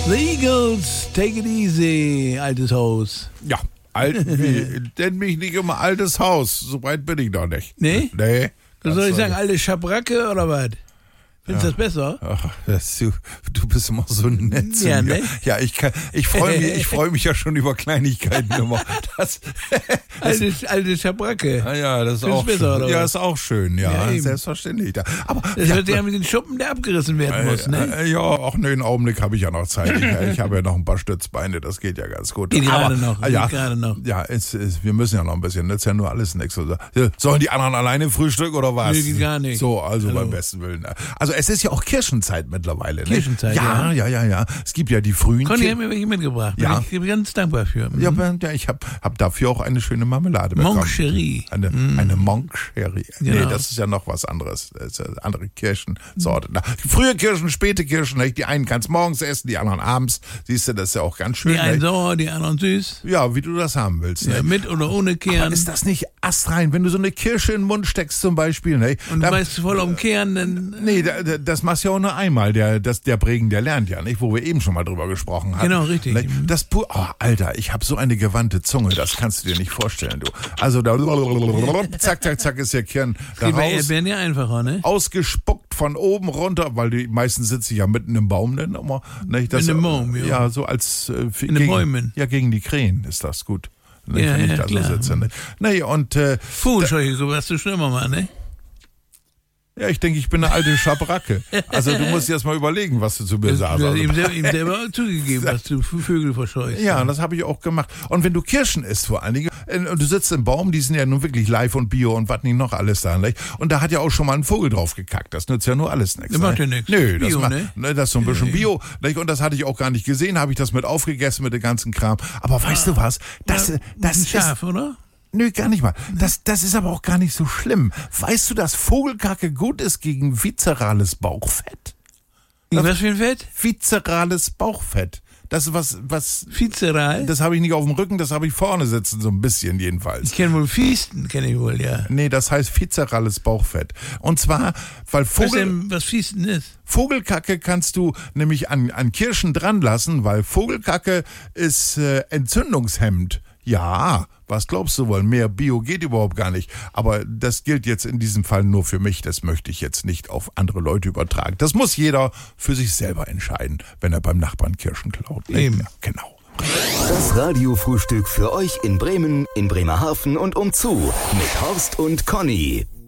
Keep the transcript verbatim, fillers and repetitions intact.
The Eagles, take it easy, altes Haus. Ja, alt, wie, nenn mich nicht immer altes Haus, so weit bin ich noch nicht. Nee? Nee. Was soll ich sagen, alte Schabracke oder was? Findest du das besser? Ach, das, du, du bist immer so nett zu Ja, mir. ne? Ja, ich kann, ich freue mich, ich freue mich ja schon über Kleinigkeiten immer. Das, das, Alte, alte Schabracke. ah ja, das ist Findest auch besser, schön. oder Ja, was? ist auch schön, ja, Ja, eben. selbstverständlich. Da- Aber Das ja, wird ja mit den Schuppen, der abgerissen werden muss, ne? Äh, ja, auch ne, einen Augenblick habe ich ja noch Zeit. Ich, ich habe ja noch ein paar Stützbeine, das geht ja ganz gut. Geht gerade Aber, noch, ah, ja, geht gerade noch. Ja, es, es, wir müssen ja noch ein bisschen, das ist ja nur alles nichts. Sollen die anderen alleine frühstücken oder was? Nee, geht gar nicht. So, also Hallo. beim besten Willen. Also es ist ja auch Kirschenzeit mittlerweile. Ne? Kirschenzeit, ja. Ja, ja, ja. Es gibt ja die frühen Conny Ki- hat mir welche mitgebracht. Ja. Bin ich ganz dankbar für. Mhm. ja, aber- ja, ich habe hab dafür auch eine schöne Marmelade bekommen. Monk Cherie. Eine, eine Monk Cherie. Nee, Genau. das ist ja noch was anderes. Das ist ja eine andere Kirschensorte. Na, frühe Kirschen, späte Kirschen. Nicht? Die einen kannst morgens essen, die anderen abends. Siehst du, das ist ja auch ganz schön. Die einen nicht? sauer, die anderen süß. Ja, wie du das haben willst. Ja, nicht? mit oder ohne Kern. Aber ist das nicht astrein, wenn du so eine Kirsche in den Mund steckst zum Beispiel? Nicht? Und du Da- weißt voll um Kern, dann. Nee, da, da, das machst du ja auch nur einmal. Der, das, der Prägen, der lernt ja, nicht? Wo wir eben schon mal drüber gesprochen haben. Genau, richtig. Nicht? Das pu- oh, Alter, ich habe so eine gewandte Zunge, das kannst du dir nicht vorstellen, du. Also da zack, zack, zack ist der Kern da Geht bei raus, Erdbeeren ja einfacher, ne? ausgespuckt von oben runter, weil die meisten sitzen ja mitten im Baum dann immer. Nicht? Das, In einem Baum, ja. Ja, so als äh, für- In den gegen, Bäumen. Ja, gegen die Krähen ist das gut. Nicht, Ja, wenn ich ja, da so klar. sitze. Ne? Nee, und äh, Vogelscheuche, so hast du schon immer mal, ne? ja, ich denke, ich bin eine alte Schabracke. Also du musst dir erst mal überlegen, was du zu mir Du sagst. hast Also, ihm selber, ihm selber zugegeben, dass du Vögel verscheuchst. ja, das habe ich auch gemacht. Und wenn du Kirschen isst vor allen Dingen, äh, und du sitzt im Baum, die sind ja nun wirklich live und bio und was nicht noch alles da, nicht? Und da hat ja auch schon mal ein Vogel drauf gekackt. Das nützt ja nur alles nichts. Das macht ne? ja nichts. Nö, das, Bio, macht, ne? ne, das ist so ein bisschen Bio. Nicht? Und das hatte ich auch gar nicht gesehen, habe ich das mit aufgegessen mit dem ganzen Kram. Aber weißt du was? Das, Ja, das ein ist... Schaf, oder? Nö, gar nicht mal. Das, das ist aber auch gar nicht so schlimm. Weißt du, dass Vogelkacke gut ist gegen viszerales Bauchfett? Gegen was für ein Fett? Viszerales Bauchfett. Das ist was, was, Vizeral? das habe ich nicht auf dem Rücken, das habe ich vorne sitzen, so ein bisschen jedenfalls. Ich kenne wohl Fiesten, kenne ich wohl, ja. Nee, das heißt viszerales Bauchfett. Und zwar, weil Was Vogel, denn, was Fiesten ist? Vogelkacke kannst du nämlich an, an Kirschen dran lassen, weil Vogelkacke ist äh, entzündungshemmend. Ja, was glaubst du wohl? Mehr Bio geht überhaupt gar nicht. Aber das gilt jetzt in diesem Fall nur für mich. Das möchte ich jetzt nicht auf andere Leute übertragen. Das muss jeder für sich selber entscheiden, wenn er beim Nachbarn Kirschen klaut. Eben. Ja, genau. Das Radiofrühstück für euch in Bremen, in Bremerhaven und umzu mit Horst und Conny.